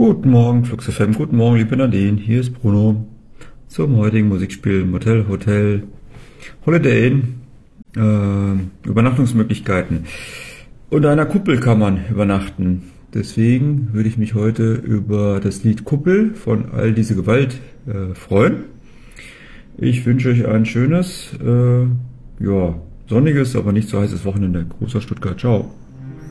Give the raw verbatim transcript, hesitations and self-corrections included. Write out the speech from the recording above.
Guten Morgen, Flux F M, guten Morgen, liebe Nadine, hier ist Bruno zum heutigen Musikspiel Motel Hotel Holiday Inn. Äh, Übernachtungsmöglichkeiten. Unter einer Kuppel kann man übernachten. Deswegen würde ich mich heute über das Lied Kuppel von All diese Gewalt äh, freuen. Ich wünsche euch ein schönes, äh, ja, sonniges, aber nicht so heißes Wochenende. Gruß aus Stuttgart, ciao.